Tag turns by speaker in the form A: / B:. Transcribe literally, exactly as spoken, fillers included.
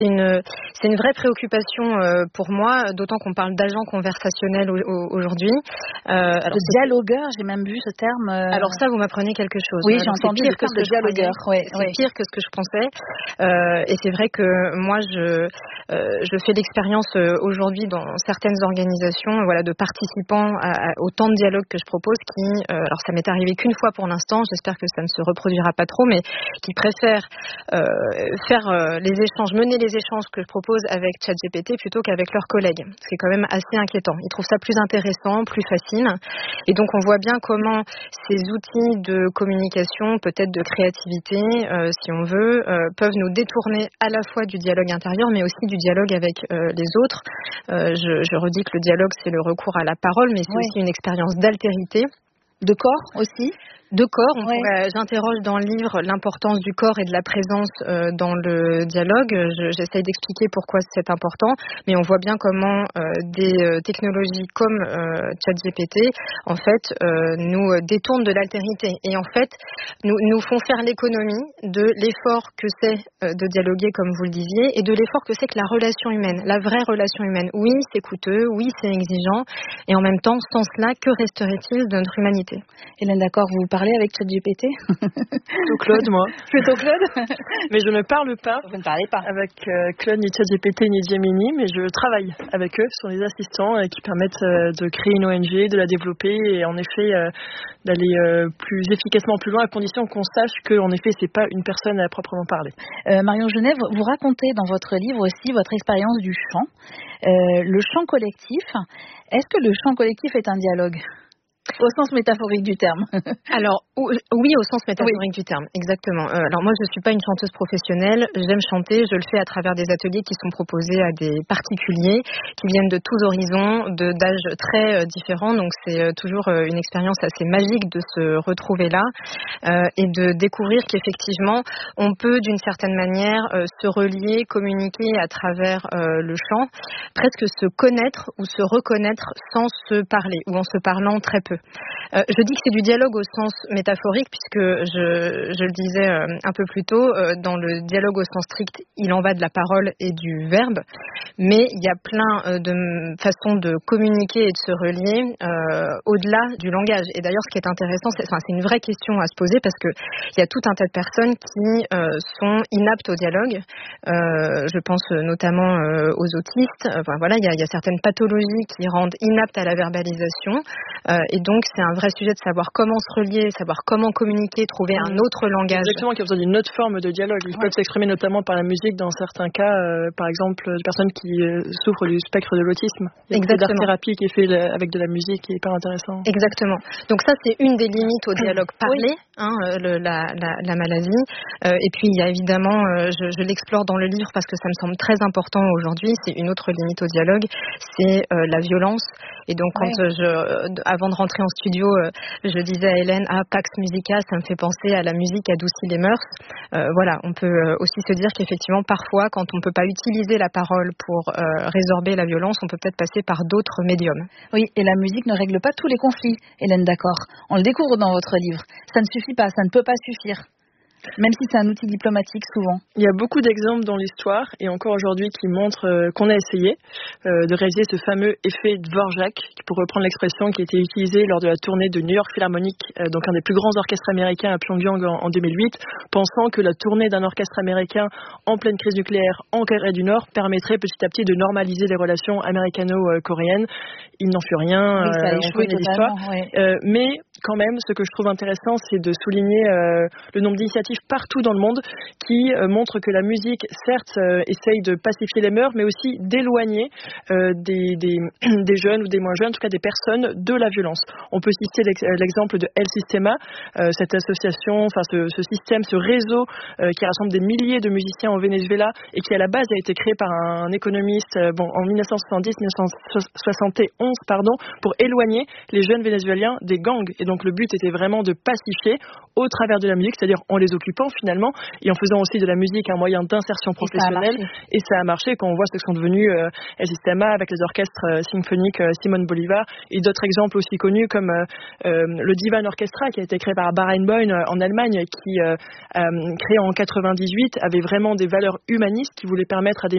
A: C'est une, c'est une vraie préoccupation euh, pour moi, d'autant qu'on parle d'agents conversationnels au, au, aujourd'hui.
B: Euh, alors, de dialogueur, j'ai même vu ce terme. Euh...
A: Alors ça, vous m'apprenez quelque chose.
B: Oui, j'ai
A: alors,
B: entendu
A: pire
B: le terme de dialogueur.
A: Ouais, c'est ouais. pire que ce que je pensais. Euh, et c'est vrai que moi, je, euh, je fais l'expérience euh, aujourd'hui dans certaines organisations, voilà, de participants à, à, au temps de dialogue que je propose, qui, euh, alors ça m'est arrivé qu'une fois pour l'instant, j'espère que ça ne se reproduira pas trop, mais qui préfèrent euh, faire euh, les échanges, mener les échanges que je propose avec ChatGPT plutôt qu'avec leurs collègues. C'est quand même assez inquiétant. Ils trouvent ça plus intéressant, plus facile. Et donc, on voit bien comment ces outils de communication, peut-être de créativité, euh, si on veut, euh, peuvent nous détourner à la fois du dialogue intérieur, mais aussi du dialogue avec euh, les autres. Euh, je, je redis que le dialogue, c'est le recours à la parole, mais c'est oui. aussi une expérience d'altérité.
B: De corps aussi.
A: De corps, on
B: ouais.
A: pourrait, j'interroge dans le livre l'importance du corps et de la présence euh, dans le dialogue. Je, j'essaye d'expliquer pourquoi c'est important, mais on voit bien comment euh, des euh, technologies comme euh, ChatGPT, en fait, euh, nous détournent de l'altérité et en fait, nous, nous font faire l'économie de l'effort que c'est euh, de dialoguer, comme vous le disiez, et de l'effort que c'est que la relation humaine, la vraie relation humaine. Oui, c'est coûteux, oui, c'est exigeant, et en même temps, sans cela, que resterait-il de notre humanité ?
B: Hélène, d'accord, vous parlez avec ChatGPT ?
C: Plutôt Claude, moi.
B: Plutôt Claude.
C: Mais je ne parle pas.
B: Vous ne parlez pas
C: avec euh, Claude, ni ChatGPT, ni Gemini, mais je travaille avec eux sur les assistants euh, qui permettent euh, de créer une O N G, de la développer et en effet euh, d'aller euh, plus efficacement plus loin à condition qu'on sache que en effet c'est pas une personne à proprement parler.
B: Euh, Marion Genet, vous racontez dans votre livre aussi votre expérience du chant, euh, le chant collectif. Est-ce que le chant collectif est un dialogue ? Au sens métaphorique du terme.
A: Alors, oui, au sens métaphorique oui. du terme, exactement. Euh, alors moi, je ne suis pas une chanteuse professionnelle. J'aime chanter, je le fais à travers des ateliers qui sont proposés à des particuliers qui viennent de tous horizons, de, d'âges très euh, différents. Donc, c'est euh, toujours euh, une expérience assez magique de se retrouver là euh, et de découvrir qu'effectivement, on peut d'une certaine manière euh, se relier, communiquer à travers euh, le chant, presque se connaître ou se reconnaître sans se parler ou en se parlant très peu. Euh, je dis que c'est du dialogue au sens métaphorique puisque je, je le disais euh, un peu plus tôt, euh, dans le dialogue au sens strict, il en va de la parole et du verbe, mais il y a plein euh, de façons de communiquer et de se relier euh, au-delà du langage. Et d'ailleurs, ce qui est intéressant, c'est, enfin, c'est une vraie question à se poser parce que il y a tout un tas de personnes qui euh, sont inaptes au dialogue. Euh, je pense notamment euh, aux autistes. Enfin, voilà, il y a, il y a certaines pathologies qui rendent inaptes à la verbalisation. Euh, et donc, c'est un vrai sujet de savoir comment se relier, savoir comment communiquer, trouver un autre langage.
C: Exactement, qui a besoin d'une autre forme de dialogue. Ils ouais. peuvent s'exprimer notamment par la musique dans certains cas, euh, par exemple, de personnes qui euh, souffrent du spectre de l'autisme. Il y a
A: Exactement.
C: Une thérapie qui est faite avec de la musique qui est hyper intéressant.
A: Exactement. Donc ça, c'est une des limites au dialogue parlé, hein, le, la, la, la maladie. Euh, et puis, il y a évidemment, euh, je, je l'explore dans le livre parce que ça me semble très important aujourd'hui, c'est une autre limite au dialogue, c'est euh, la violence. Et donc, quand ouais. je, avant de rentrer en studio, je disais à Hélène, ah, Pax Musica, ça me fait penser à la musique adoucie les mœurs. Euh, voilà, on peut aussi se dire qu'effectivement, parfois, quand on ne peut pas utiliser la parole pour euh, résorber la violence, on peut peut-être passer par d'autres médiums.
B: Oui, et la musique ne règle pas tous les conflits, Hélène, d'accord. On le découvre dans votre livre. Ça ne suffit pas, ça ne peut pas suffire. Même si c'est un outil diplomatique souvent.
C: Il y a beaucoup d'exemples dans l'histoire et encore aujourd'hui qui montrent euh, qu'on a essayé euh, de réaliser ce fameux effet Dvorak, pour reprendre l'expression qui a été utilisée lors de la tournée de New York Philharmonic, euh, donc un des plus grands orchestres américains à Pyongyang en, en deux mille huit, pensant que la tournée d'un orchestre américain en pleine crise nucléaire en Corée du Nord permettrait petit à petit de normaliser les relations américano-coréennes. Il n'en fut rien,
B: oui, ça a
C: euh,
B: échoué totalement, ouais.
C: euh, mais quand même, ce que je trouve intéressant, c'est de souligner euh, le nombre d'initiatives partout dans le monde qui euh, montrent que la musique, certes, euh, essaye de pacifier les mœurs, mais aussi d'éloigner euh, des, des, des jeunes ou des moins jeunes, en tout cas des personnes, de la violence. On peut citer l'ex- l'exemple de El Sistema, euh, cette association, enfin ce, ce système, ce réseau euh, qui rassemble des milliers de musiciens au Venezuela et qui à la base a été créé par un économiste euh, bon, en dix-neuf cent soixante-dix dix-neuf cent soixante et onze pardon, pour éloigner les jeunes vénézuéliens des gangs. Et donc le but était vraiment de pacifier au travers de la musique, c'est-à-dire en les occupant finalement et en faisant aussi de la musique un moyen d'insertion professionnelle. Et ça a marché, et ça a marché quand on voit ce que sont devenus euh, El Sistema avec les orchestres euh, symphoniques euh, Simone Bolivar et d'autres exemples aussi connus comme euh, euh, le Divan Orchestra qui a été créé par Barenboim euh, en Allemagne qui euh, euh, créé en quatre-vingt-dix-huit avait vraiment des valeurs humanistes qui voulaient permettre à des